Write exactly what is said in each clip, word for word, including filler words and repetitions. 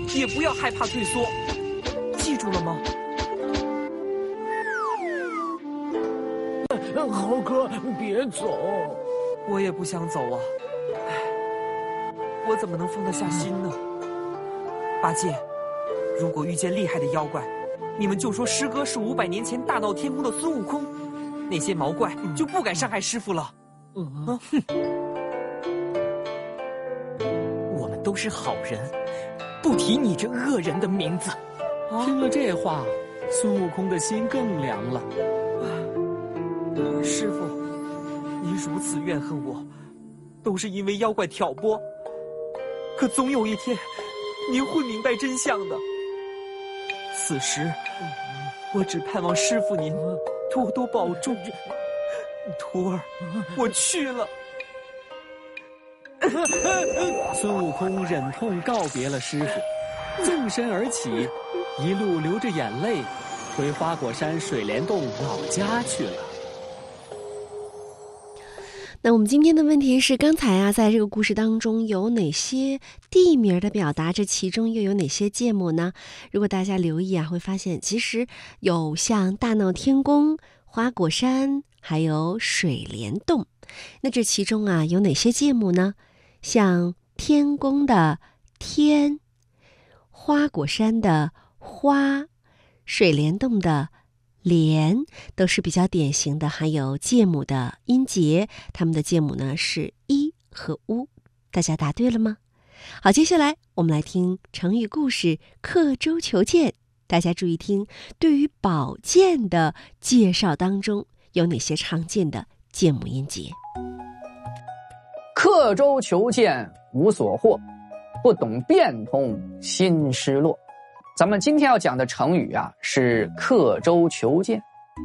也不要害怕退缩，记住了吗？ 豪哥，别走！ 我也不想走啊，唉，我怎么能放得下心呢？八戒，如果遇见厉害的妖怪，你们就说师哥是五百年前大闹天宫的孙悟空，那些毛怪就不敢伤害师傅了。 嗯， 啊， 哼，我们都是好人，不提你这恶人的名字。 啊， 听了这话，孙悟空的心更凉了。 师傅，您如此怨恨我，都是因为妖怪挑拨。可总有一天，您会明白真相的。此时，我只盼望师傅您多多保重。徒儿，我去了。 孙悟空忍痛告别了师傅，纵身而起，一路流着眼泪，回花果山水帘洞老家去了。 那我们今天的问题是，刚才啊，在这个故事当中有哪些地名的表达？这其中又有哪些芥末呢？如果大家留意啊，会发现其实有像大闹天宫、花果山，还有水帘洞。那这其中啊，有哪些芥末呢？像天宫的天，花果山的花，水帘洞的连，都是比较典型的含有芥母的音节，它们的芥母呢是一和乌。大家答对了吗？好，接下来我们来听成语故事刻舟求剑。大家注意听，对于宝剑的介绍当中有哪些常见的芥母音节？ 刻舟求剑无所获，不懂变通心失落。咱们今天要讲的成语啊，是刻舟求剑。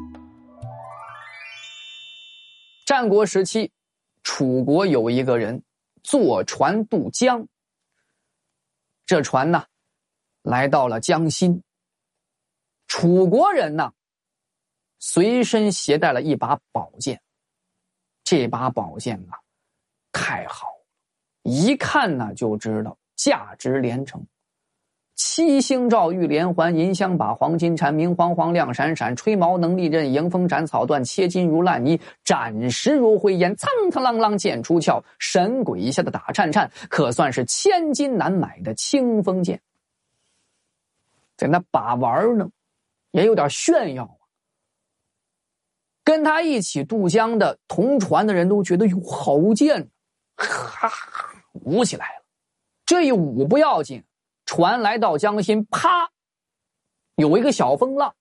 战国时期，楚国有一个人坐船渡江，这船呢，来到了江心。楚国人呢，随身携带了一把宝剑，这把宝剑啊，太好了，一看呢就知道价值连城。七星照，玉连环，银香把，黄金蝉，明晃晃，亮闪闪，吹毛能利刃，迎风斩草断，切金如烂泥，斩石如灰烟，苍苍啷啷剑出鞘，神鬼下的打颤颤，可算是千金难买的清风剑。在那把玩呢，也有点炫耀啊。跟他一起渡江的同船的人都觉得哟，好剑，哈，舞起来了。这一舞不要紧，船来到江心，啪，有一个小风浪，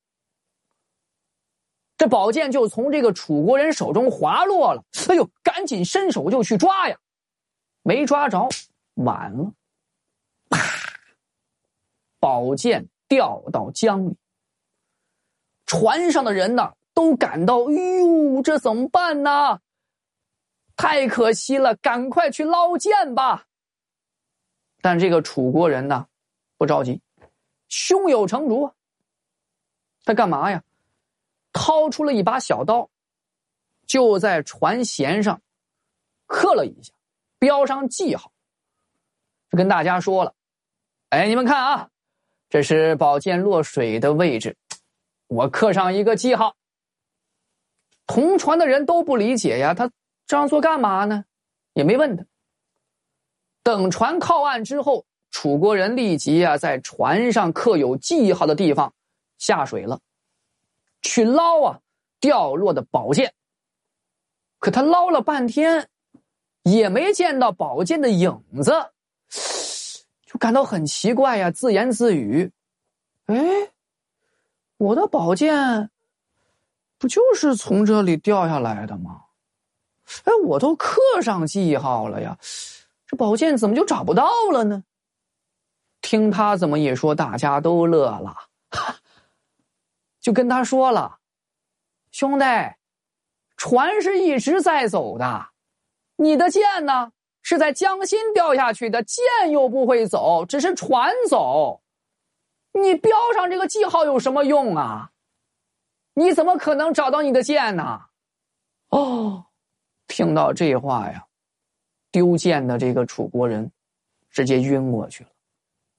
这宝剑就从这个楚国人手中滑落了。哎呦，赶紧伸手就去抓呀，没抓着，晚了，啪，宝剑掉到江里。船上的人呢，都感到，哎呦，这怎么办呢？太可惜了，赶快去捞剑吧。但这个楚国人呢，不着急，胸有成竹啊。他干嘛呀？掏出了一把小刀，就在船舷上刻了一下，标上记号，就跟大家说了，哎，你们看啊，这是宝剑落水的位置，我刻上一个记号。同船的人都不理解呀，他这样做干嘛呢？也没问他。等船靠岸之后，楚国人立即啊在船上刻有记号的地方下水了，去捞啊掉落的宝剑。可他捞了半天也没见到宝剑的影子，就感到很奇怪呀，自言自语，哎，我的宝剑不就是从这里掉下来的吗？哎，我都刻上记号了呀，这宝剑怎么就找不到了呢？听他这么一说，大家都乐了，就跟他说了，兄弟，船是一直在走的，你的剑呢是在江心掉下去的，剑又不会走，只是船走，你标上这个记号有什么用啊？你怎么可能找到你的剑呢？哦，听到这话呀，丢剑的这个楚国人直接晕过去了。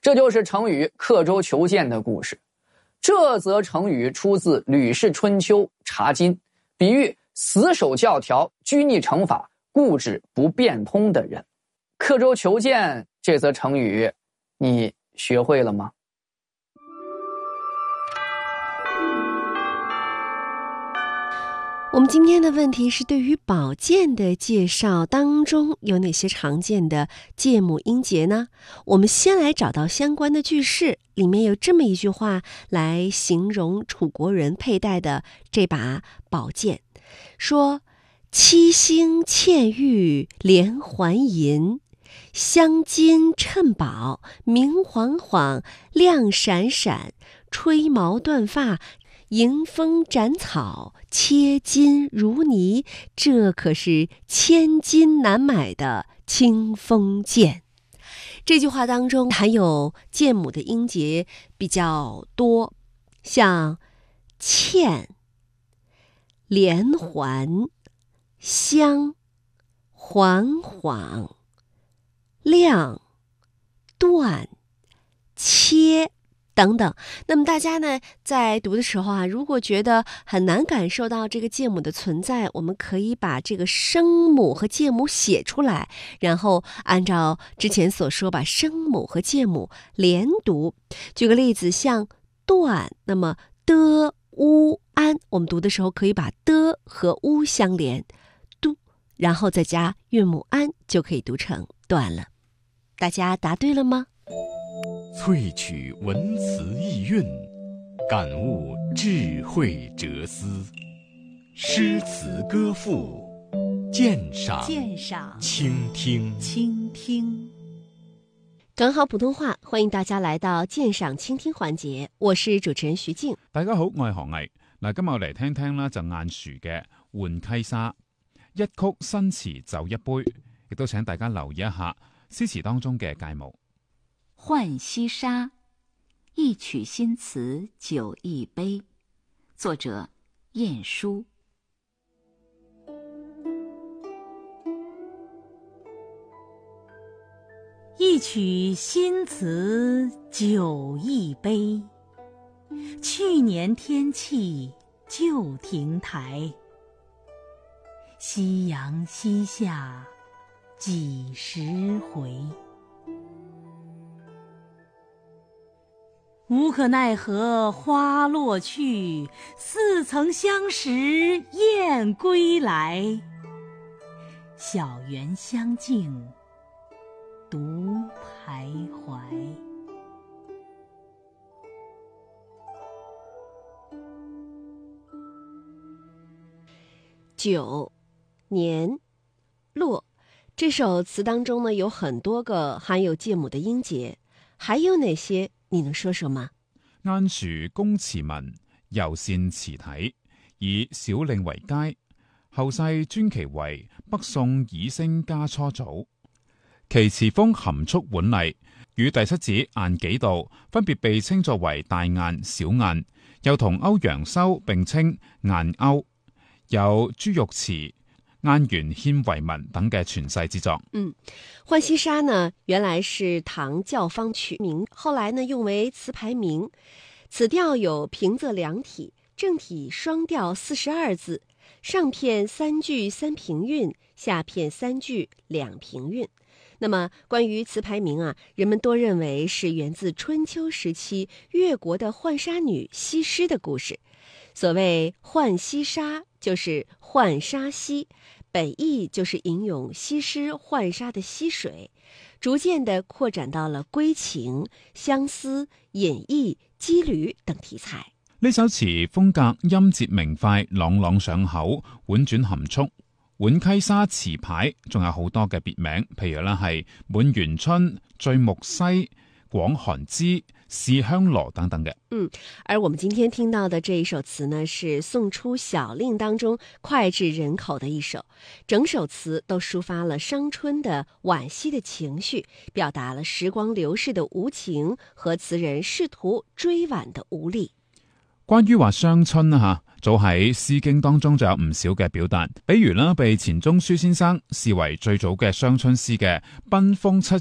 这就是成语刻舟求剑的故事。这则成语出自《吕氏春秋·察今》，比喻死守教条、拘泥惩罚、固执不变通的人。刻舟求剑这则成语，你学会了吗？ 我们今天的问题是，对于宝剑的介绍当中有哪些常见的借母音节呢？我们先来找到相关的句式，里面有这么一句话来形容楚国人佩戴的这把宝剑，说七星嵌玉连环银，镶金衬宝明晃晃，亮闪闪，吹毛断发，迎风斩草，切金如泥，这可是千金难买的清风剑。这句话当中含有剑母的音节比较多，像嵌、连环、镶、缓缓、亮、断、切等等。那么大家呢在读的时候啊，如果觉得很难感受到这个介母的存在，我们可以把这个声母和介母写出来，然后按照之前所说把声母和介母连读。举个例子，像断，那么的乌安，我们读的时候可以把的和乌相连，嘟，然后再加韵母安，就可以读成断了。大家答对了吗？ 萃取文辞意蕴，感悟智慧哲思。诗词歌赋，鉴赏鉴赏倾听倾听。 短好普通話，歡迎大家來到鑑賞傾聽環節，我是主持人徐靜。 大家好，我係何毅。嗱，今日我嚟聽聽啦，就晏殊嘅《浣溪沙》，一曲新詞就一杯，亦都請大家留意一下詩詞當中嘅界目。 浣溪沙，一曲新詞酒一杯，作者晏殊。一曲新詞酒一杯，去年天氣舊亭台。夕陽西下幾時回？無可奈何花落去，似曾相識燕歸來。小園香徑獨徘徊。 九年落，这首词当中呢有很多个含有介母的音节，还有哪些你能說說嗎？ 晏殊工詞文，尤善詞體，以小令為佳。後世尊其為北宋擬聲家初祖。其詞風含蓄婉麗，與第七子晏幾道分別被稱作為大晏、小晏，又同歐陽修並稱晏歐。有朱玉詞、晏元獻遺文等嘅傳世之作。 嗯，浣溪沙呢，原來是唐教坊曲名，後來呢用為詞牌名。此調有平仄兩體，正體雙調四十二字，上片三句三平韻，下片三句兩平韻。那麼關於詞牌名啊，人們多認為是源自春秋時期越國的浣紗女西施的故事。所謂浣溪沙，就是浣紗溪，本意就是吟詠西施浣紗的溪水，逐漸地擴展到了歸情、相思、隱逸、羈旅等題材。 呢首詞風格音節明快，朗朗上口，婉轉含蓄。浣溪沙詞牌仲有好多嘅別名，譬如啦係滿園春、醉木溪、廣寒枝、試香羅等等嘅。 嗯，而我們今天聽到的這一首詞呢，是宋初小令當中膾炙人口的一首，整首詞都抒發了傷春的惋惜的情緒，表達了時光流逝的無情和詞人試圖追挽的無力。 關於話傷春啊吓，早喺《詩經》當中就有唔少嘅表達，比如啦，被錢鍾書先生視為最早嘅傷春詩嘅《賓封七月》，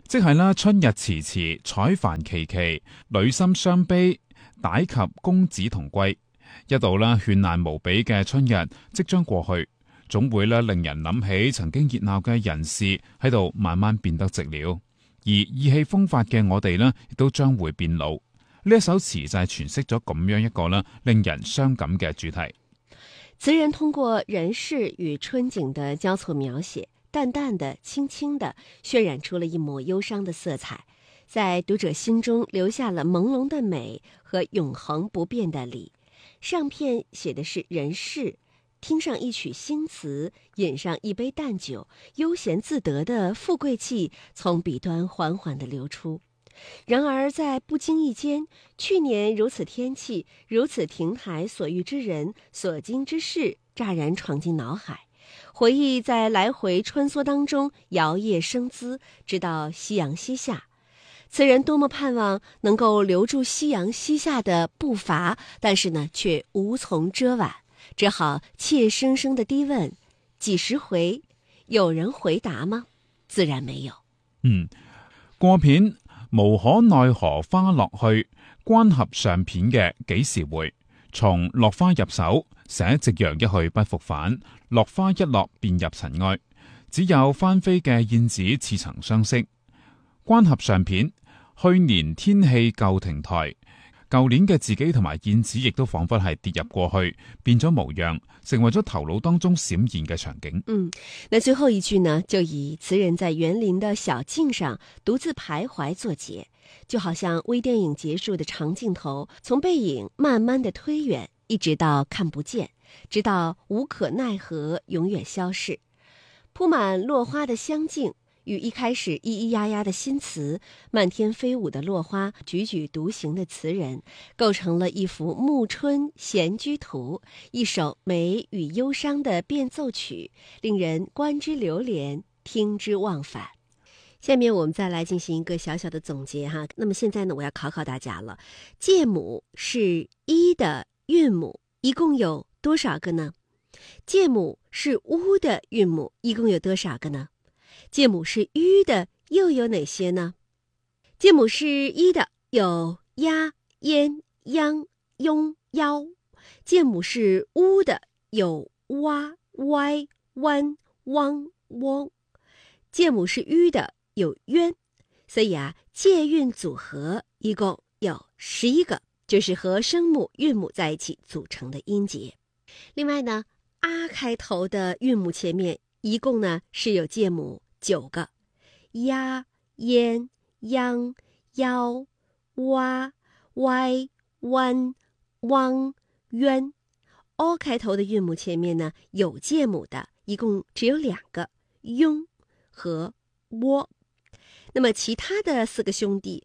即係啦，春日遲遲，采繁期期，女心傷悲，歹及公子同歸。一度啦絢爛無比嘅春日即將過去，總會咧令人諗起曾經熱鬧嘅人事喺度慢慢變得寂寥，而意氣風發嘅我哋呢，亦都將會變老。呢一首詞就係詮釋咗咁樣一個啦令人傷感嘅主題。 詞人通過人事與春景的交錯描寫，淡淡的、輕輕的渲染出了一抹憂傷的色彩，在讀者心中留下了朦朧的美和永恆不變的理。上片寫的是人事，聽上一曲新詞，飲上一杯淡酒，悠閒自得的富貴氣從筆端緩緩地流出。然而在不經意間，去年如此天氣，如此亭台所遇之人，所經之事，乍然闖進腦海。回憶在來回穿梭當中搖曳生姿，直到夕陽西下。詞人多麼盼望能夠留住夕陽西下的步伐，但是呢，卻無從遮挽，只好怯生生地低問：幾時回？有人回答嗎？自然沒有。 嗯，過片無可奈何花落去，關合上片嘅幾時回？從落花入手，寫夕陽一去不復返，落花一落便入塵埃，只有翻飛嘅燕子似曾相識。關合上片，去年天氣舊亭台，舊年嘅自己同埋燕子亦都仿佛係跌入過去，變咗模樣，成為咗頭腦當中閃現嘅場景。 嗯，那最後一句呢，就以詞人在園林的小徑上獨自徘徊作結，就好像微電影結束的長鏡頭，從背影慢慢的推遠，一直到看不見，直到無可奈何永遠消逝。鋪滿落花的香徑與一開始咿咿呀呀的新詞，漫天飛舞的落花，踽踽獨行的詞人，構成了一幅暮春閒居圖，一首美與憂傷的變奏曲，令人觀之流連，聽之忘返。下面我們再來進行一個小小的總結哈。那麼現在呢，我要考考大家了。介母是一的韻母，一共有多少個呢？介母是烏的韻母，一共有多少個呢？介母是吁的又有哪些呢？介母是一的有呀、焉、央、雍、夭。介母是烏的有哇、歪、彎、汪、翁。介母是吁的有淵。所以啊，介韻組合一共有十一個，就是和聲母、韻母在一起組成的音節。另外呢，啊開頭的韻母前面一共呢是有介母九個，呀、焉、央、夭、哇、歪、彎、汪、淵。o 開頭的韻母前面呢有介母的一共只有兩個，雍和窩。那麼其他的四個兄弟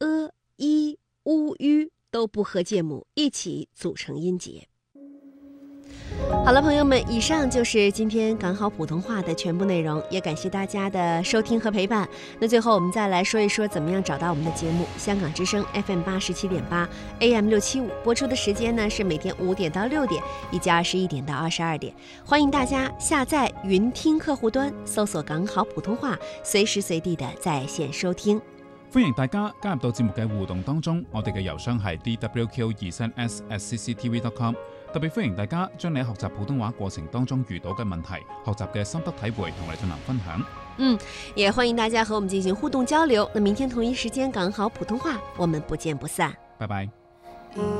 a、i、u、吁都不和介母一起組成音節。好了，朋友們，以上就是今天港好普通話的全部內容，也感謝大家的收聽和陪伴。那最後我們再來說一說怎麼樣找到我們的節目。香港之聲 F M 八十七點八 A M 六七五播出的時間呢是每天五點到六點，以及二十一點到二十二點。歡迎大家下載雲聽客戶端，搜索港好普通話，隨時隨地的在線收聽。 歡迎大家加入到節目嘅互動當中，我哋嘅郵箱係 d w q 二三 s at c c t v dot com。特別歡迎大家將你喺學習普通話過程當中遇到嘅問題、學習嘅心得體會同我哋進行分享。 嗯，也歡迎大家和我們進行互動交流。那明天同一時間港好普通話，我們不見不散。 拜拜。